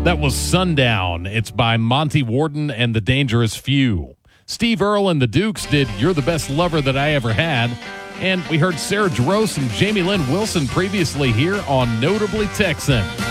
That was Sundown. It's by Monty Warden and the Dangerous Few. Steve Earle and the Dukes did You're the Best Lover That I Ever Had. And we heard Sarah Jarosz and Jamie Lynn Wilson previously here on Notably Texan.